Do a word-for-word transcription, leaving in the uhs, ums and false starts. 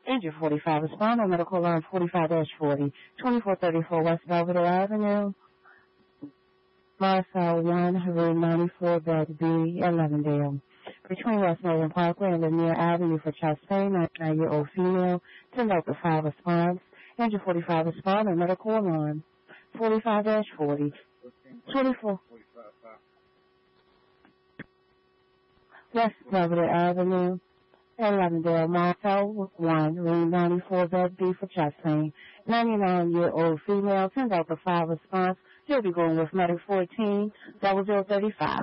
Injured forty-five, respond on medical line forty-five forty, twenty-four thirty-four West Belvedere Avenue, Marcel one, Route ninety-four, Bed B, Elevendale. Between Westmoreland Parkway and Lanier Avenue for chest pain, ninety-nine-year-old female, ten Delta five response. Injured forty-five, respond on medical line forty-five forty, twenty-four West Belvedere Avenue, Elevendale, Marcel one, Route ninety-four, Bed B for chest pain. ninety-nine-year-old female, ten Delta five response. She'll be going with medic fourteen, double zero thirty-five.